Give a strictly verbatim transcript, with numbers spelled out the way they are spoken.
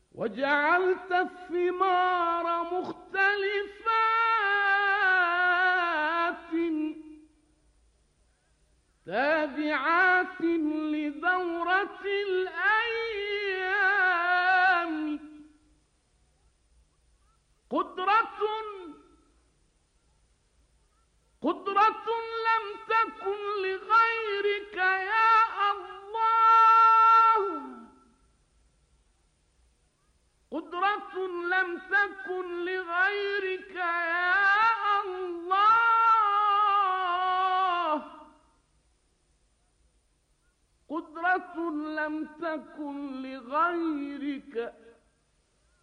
وجعلت الثمار مختلفات تابعات لدورة الأيام. قدرة قدرة لم تكن لغيرك يا الله، قدرة لم تكن لغيرك يا الله، قدرة لم تكن لغيرك